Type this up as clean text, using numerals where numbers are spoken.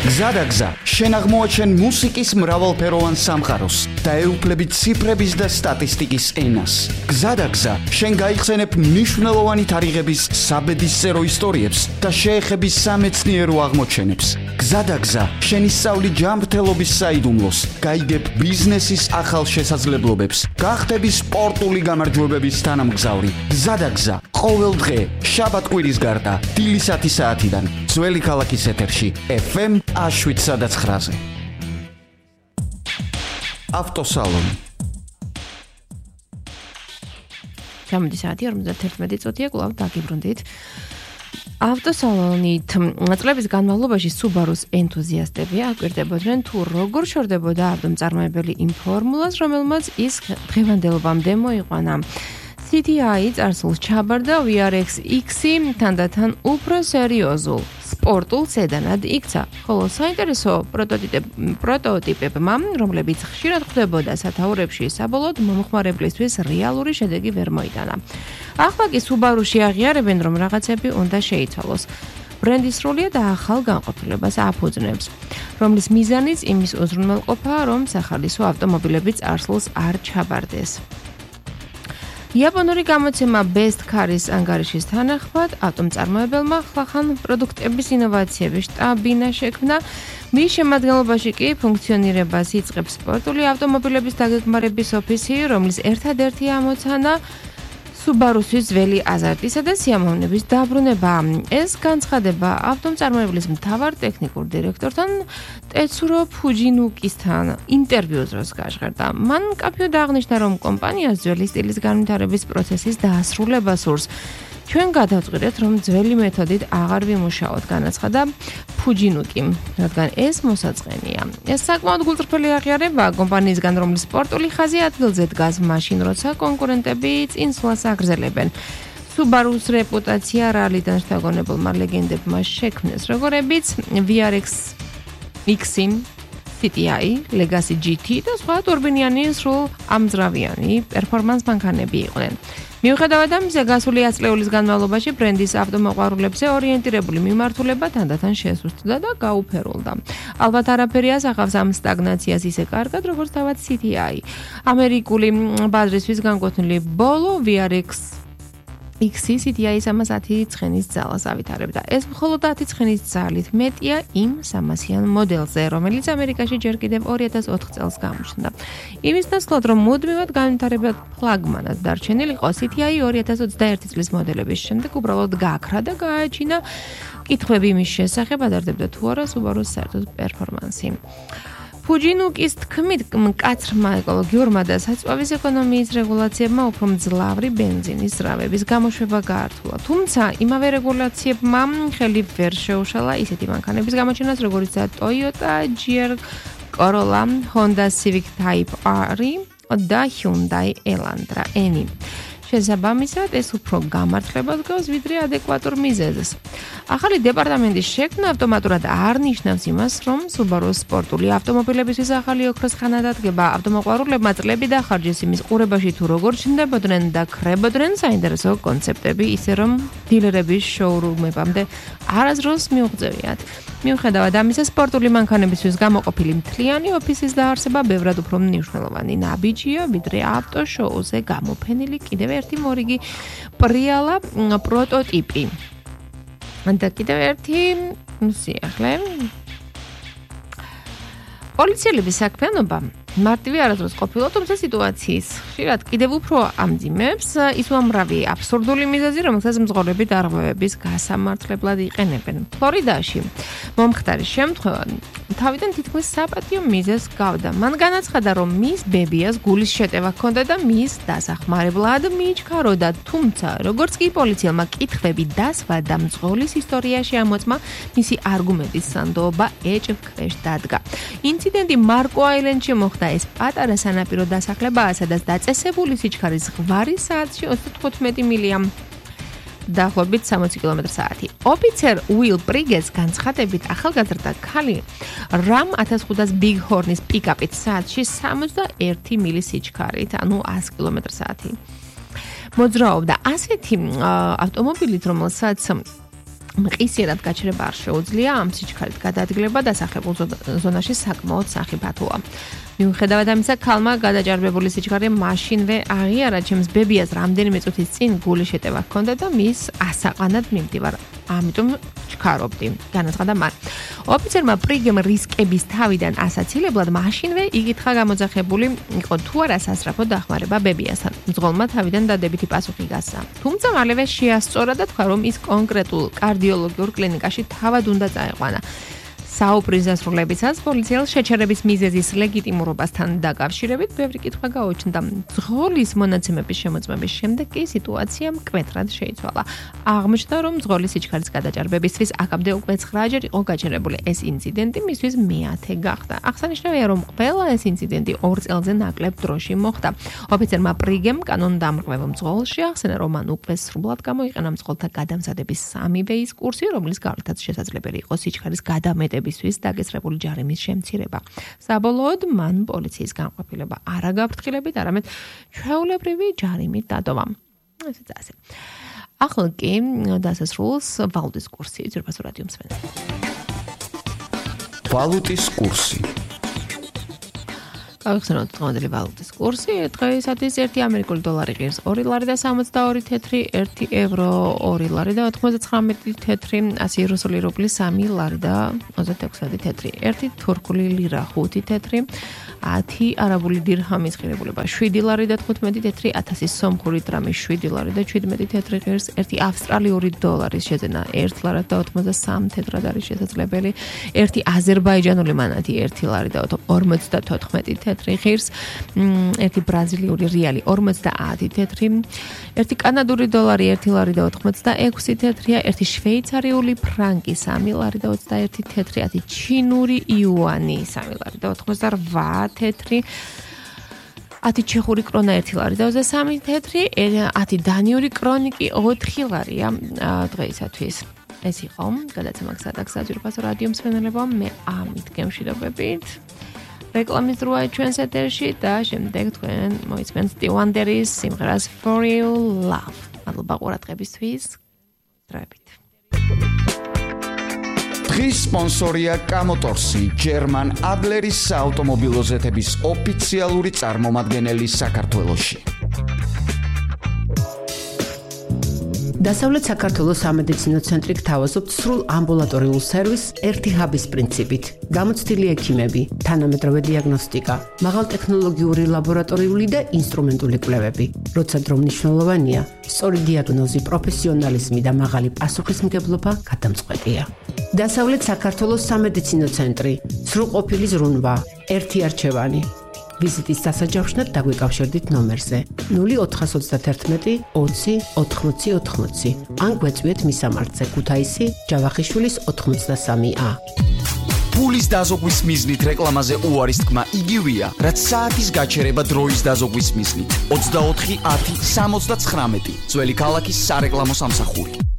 გზადაგზა, შენ აღმოაჩენ მუსიკის მრავალფეროვან სამყაროს და ეუფლები ციფრების და სტატისტიკის ენას. გზადაგზა, შენ გაიხსენებ მნიშვნელოვანი თარიღების საბედისწერო ისტორიებს და შეეხები სამეცნიერო აღმოჩენებს. გზადაგზა, შენ ისწავლი ჯანმრთელობის საიდუმლოს, გაიგებ ბიზნესის ახალ შესაძლებლობებს, გახდები სპორტული გამარჯვებების თანამგზავრი. გზადაგზა, ყოველ დღე, შაბათ-კვირის გარდა, დილის 10 საათიდან, ძველი ქალაქის ეთერში, FM 7-9-ზე. ავტოსალონი. გამოდი საათი 51 წუთია, კვლავ დაგიბრუნდით. ავტოსალონით წლების განმავლობაში Subaru-ს ენთუზიასტები აკვირდებოდნენ თუ როგორ შორდებოდა ავტომწარმოებელი იმ ფორმულას, რომელმაც ის დღევანდელობამდე მოიყვანა. CTI წარსულს ჩაბარდა VRX X-ი თანდათან უფრო სერიოზულ სპორტულ სედანად იქცა, ხოლო საინტერესო პროტოტიპებმა, რომლებიც ხშირად ხვდებოდა სათაურებში, საბოლოოდ მომხმარებლისთვის რეალური შედეგი ვერ მოიტანა. ახლა კი Subaru-ში აღიარებენ, რომ რაღაცები უნდა შეიცვალოს. ბრენდი სრულია და ახალ განყოფილებას აფუძნებს, რომლის მიზანიც იმის უზრუნველყოფაა, რომ სახალისო ავტომობილები წარსულს არ ჩაბარდეს. იაპონური გამოცემა Best Car-ის ანგარიშის თანახმად, ავტომწარმოებელმა ხლახან პროდუქტების ინოვაციების შტაბინა შექმნა, მის შემადგენლობაში კი ფუნქციონირებას იწყებს სპორტული ავტომობილების დაგეგმარების ოფისი, რომლის ერთადერთი ამოცანა Subaru-ს ძველი აზარტისა და სიამოვნების დაბრუნება. ეს განცხადება ავტომწარმოებლის მთავარ ტექნიკურ დირექტორთან ტეცურო ფუჯინუკისთან ინტერვიუს დროს გაჟღერდა. მან კაფეოდ აღნიშნა, რომ კომპანიას ძველი სტილის განვითარების პროცესის დაასრულება სურს. ჩვენ გადავწყვიტეთ, რომ ძველი მეთოდით აღარ ვიმუშაოთ, განაცხადა ფუჯინუკიმ, რადგან ეს მოსაწყენია. ეს საკმაოდ გულწრფელი აღიარებაა კომპანიისგან, რომლის სპორტული ხაზი ადგილზე დგას მაშინ, როცა კონკურენტები წინსვლას აგრძელებენ. Subaru-ს რეპუტაცია რალიდან შთაგონებულმა ლეგენდებმა შექმნეს, როგორებიც VRX X-ი, CTI, Legacy GT და სხვა ტურბინიანი სრულ ამძრავიანი პერფორმანს მანქანები იყვნენ. მიუხედავად ამისა, გასული ათწლეულის განმავლობაში ბრენდის ავტომოყვარულებზე ორიენტირებული მიმართულება თანდათან შესუსტდა და გაუფერულდა. ალბათ არაფერი ასახავს ამ სტაგნაციას ისე კარგად, როგორც თავად CTI. ამერიკული ბაზრისთვის განკუთვნილი ბოლო VRX X-ი CTI-ის 310 ცხენის ძალას ავითარებდა. ეს მხოლოდ 10 ცხენის ძალით მეტია იმ 300-იან მოდელზე, რომელიც ამერიკაში ჯერ კიდევ 2004 წელს გამოჩნდა. იმის ნაცვლად, რომ მუდმივად განვითარებად ფლაგმანად დარჩენილიყო, CTI 2021 წლის მოდელების შემდეგ უბრალოდ გაქრა და გააჩინა კითხვები იმის შესახებ, ადარდებდა თუ არა Subaru-ს საერთოდ პერფორმანსი. ფუჯინუკის თქმით, მკაცრმა ეკოლოგიურმა და საწვავის ეკონომიის რეგულაციებმა უფრო მძლავრი ბენზინის ზრავების გამოშვება გაართულა. თუმცა, იმავე რეგულაციებმა ხელი ვერ შეუშალა ისეთი მანქანების გამოჩენას, როგორიცაა Toyota GR Corolla, Honda Civic Type R და Hyundai Elantra N. შესაბამისად, ეს უფრო გამართლებას გავს, ვიდრე ადეკვატურ მიზეზს. ახალი დეპარტამენტის შექმნა ავტომატურად არ ნიშნავს იმას, რომ Subaru-ს სპორტული ავტომობილებისთვის ახალი ოქროს ხანა დადგება. ავტომოყვარულებმა წლები დახარჯეს იმის ყურებაში თუ როგორ ჩნდებოდნენ და ქრებოდნენ საინტერესო კონცეპტები, ისე რომ დილერების შოურუმებამდე არასდროს მიუღწევიათ. მიუხედავად ამისა, სპორტული მანქანებისთვის გამოყოფილი მთლიანი ოფისის დაარსება ბევრად უფრო მნიშვნელოვანი ნაბიჯია, ვიდრე ავტოშოუზე გამოფენილი კიდევ ერთი მორიგი პრიალა პროტოტიპი. და კიდევ ერთი სიახლე. პოლიციელების საქმიანობა მარტივი არასდროს ყოფილა, თუმცა სიტუაციის ხშირად კიდევ უფრო ამძიმებს ის უამრავი აბსურდული მიზეზი, რომელსაც მძღოლები დარღვევების გასამართლებლად იყენებენ. ფლორიდაში მომხდარი შემთხვევა თავიდან თითქმის საპატიო მიზეზს გავდა. მან განაცხადა, რომ მის ბებიას გულის შეტევა ჰქონდა და მის დასახმარებლად მიიჩქაროდა, თუმცა როგორც კი პოლიციელმა კითხვები დასვა და მძღოლის ისტორიაში ამოწმა, მისი არგუმენტის სანდოობა ეჭვქვეშ დადგა. ინციდენტი მარკო აილენდში მოხდა. ეს პატარა სანაპირო დასახლებაა, სადაც დაწესებული სიჩქარის ღვარი საათში 35 მილია. დაახლოებით 60 კმ/სთ. ოფიცერ უილ პრიგეს განცხადებით, ახალგაზრდა ქალი RAM 1500 Big Horn-ის პიკაპით საათში 61 მილი სიჩქარით, ანუ 100 კმ/სთ. მოძრაობდა ასეთი ავტომობილით, რომელსაც მყისიერად გაჩერება არ შეუძლია, ამ სიჩქარით გადაადგილება დასახლებულ ზონაში საკმაოდ სახიფათოა. მიუხედავად ამისა, ქალმა გადაჭარბებული სიჩქარე მაშინვე აღიარა, ჩემს ბებიას რამდენიმე წუთის წინ გულის შეტევა ჰქონდა და მის ასაყანად მიმდივარ. ამიტომ ჩქარობდი, განაცხადა მან. ოფიცერმა პრიგემ რისკების თავიდან ასაცილებლად მაშინვე იკითხა გამოძახებული იყო თუ არა სასწრაფო დახმარება ბებიასთან. მძღოლმა თავიდან დადებითი პასუხი გასცა. თუმცა მალევე შეასწორა და თქვა, რომ ის კონკრეტულ კარდიოლოგიურ კლინიკაში თავად უნდა წაეყვანა. საუბრის დასრულებისას პოლიციელს შეჩერების მიზეზის ლეგიტიმურობასთან დაკავშირებით ბევრი კითხვა გაუჩნდა. მძღოლის მონაცემების შემოწმების შემდეგ კი სიტუაცია მკვეთრად შეიცვალა. აღმოჩნდა, რომ მძღოლის სიჩქარის გადაჭარბებისთვის აქამდე უკვე 9-ჯერ იყო გაჩერებული. ეს ინციდენტი მისთვის მეათე გახდა. აღსანიშნავია, რომ ყველა ეს ინციდენტი 2 წელზე ნაკლებ დროში მოხდა. ოფიცერმა პრიგემ კანონდამრღვევ მძღოლში ახსენა, რომ მან უკვე სრულად გამოიყენა მძღოლთა გადამზადების 3-ვე ის კურსი, რომლის გავლითაც შესაძლებელი იყო სიჩქარის გადამეტება დაგესრებული ჯარიმის შემცირება. საბოლოოდ მან პოლიციის განყოფილება არა გაფრთხილებით, არამედ ჩვეულებრივი ჯარიმით დატოვა. ესეც ასე. ახლა კი დასასრულს ვალუტის კურსი ძვირფასო რადიო მსმენელს. ვალუტის კურსი. გავიხსენოთ დღევანდელი ვალუტის კურსი. დღეისათვის 1 ამერიკული დოლარი ღირს 2 ლარი და 62 თეთრი, 1 ევრო 2 ლარი და 99 თეთრი, 100 რუსული რუბლი 3 ლარი და 26 თეთრი, 1 თურქული ლირა 5 თეთრი, 10 არაბული დირჰამის ღირებულება 7 ლარი და 15 თეთრი, 1000 სომხური დრამი 7 ლარი და 17 თეთრი ღირს, 1 ავსტრალიური დოლარის შეძენა 1 ლარი და 83 თეთრად არის შესაძლებელი, 1 აზერბაიჯანული მანათი 1 ლარი და 54 თეთრი ღირს, 1 ბრაზილიური რეალი 50 თეთრი, 1 კანადური დოლარი 1 ლარი და 86 თეთრია, 1 შვეიცარიული ფრანკი 3 ლარი და 21 თეთრი, 10 ჩინური იუანი 3 ლარი და 88 თეთრი, 10 ჩეხური კრონა 1 ლარი და 23 თეთრი, 10 დანიური კრონი კი 4 ლარია დღეისათვის. ეს იყო გადაცემა გზადაგზა ძვირფასო რადიო მსმენელებო, მე ამით გემშვიდობებით. რეკლამის დროა ჩვენს ეთერში და შემდეგ თქვენ მოისმენთ სტივანდერის სიმღერას For You Love. მადლობა ყურადღებისთვის. დროებით. დღის სპონსორია კამოტორსი, ჯერმან ადლერის საავტომობილო ზეთების ოფიციალური წარმომადგენელი საქართველოში. დასავლეთ საქართველოს სამედიცინო ცენტრი გთავაზობთ სრულ ამბულატორიულ სერვისს ერთი ჰაბის პრინციპით. გამოცდილი ექიმები, თანამედროვე დიაგნოსტიკა, მაღალტექნოლოგიური ლაბორატორიული და ინსტრუმენტული კვლევები. როცა დრო მნიშვნელოვანია, სწორი დიაგნოზი, პროფესიონალიზმი და მაღალი პასუხისმგებლობა გადამწყვეტია. დასავლეთ საქართველოს სამედიცინო ცენტრი, სრულყოფილი ზრუნვა, ერთი არჩევანი. ვიზიტის დასაჯავშნად დაგვიკავშირდით ნომერზე 0431 20 80 80 ან გვეწვიეთ მისამართზე ქუთაისი ჯავახიშვილის 83A. ფულის დაზოგვის მიზნით რეკლამაზე უარის თქმა იგივეა, რაც საათის გაჩერება დროის დაზოგვის მიზნით. 24 10 79 ძველი ქალაქის სარეკლამო სამსახური.